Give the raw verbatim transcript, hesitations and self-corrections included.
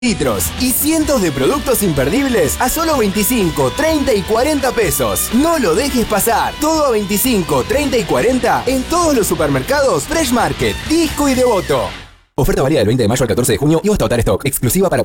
litros y cientos de productos imperdibles a solo veinticinco, treinta y cuarenta pesos. No lo dejes pasar. Todo a veinticinco, treinta y cuarenta en todos los supermercados Fresh Market, Disco y Devoto. Oferta válida del veinte de mayo al catorce de junio y hasta agotar stock. Exclusiva para